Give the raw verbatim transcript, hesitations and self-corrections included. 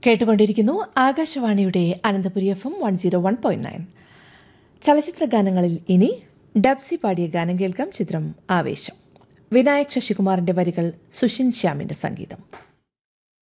കേട്ടുകൊണ്ടിരിക്കുന്നു ആകാശവാണിയുടെ Ananthapuri F M one zero one point nine. ചലച്ചിത്ര ഗാനങ്ങളിൽ ഇനി ഡബ്സി പാടിയ ഗാനം കേൾക്കാം. ചിത്രം ആവേശം. വിനായക് ശശികുമാറിന്റെ വരികൾ, സുഷിൻ ശ്യാമിന്റെ സംഗീതം.